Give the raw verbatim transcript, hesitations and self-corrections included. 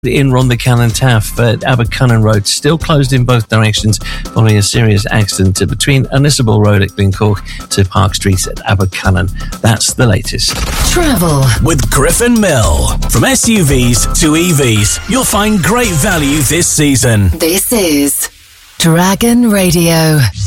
in Rhondda Taff at Abercunnan Road, still closed in both directions following a serious accident between Ynysybal Road at Glencork to Park Street at Abercunnan. That's the latest. Travel with Griffin Mill. From S U Vs to E Vs, you'll find great value this season. This is Dragon Radio.